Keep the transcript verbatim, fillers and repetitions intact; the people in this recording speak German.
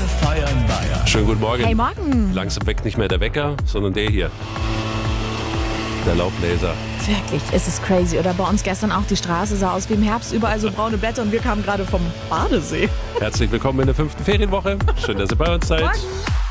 feiern Bayern. Schönen guten Morgen. Hey, morgen. Langsam weckt nicht mehr der Wecker, sondern der hier. Der Laubbläser. Wirklich, es ist crazy. Oder bei uns gestern auch, die Straße sah aus wie im Herbst, überall so braune Blätter und wir kamen gerade vom Badesee. Herzlich willkommen in der fünften Ferienwoche. Schön, dass ihr bei uns seid. Morgen.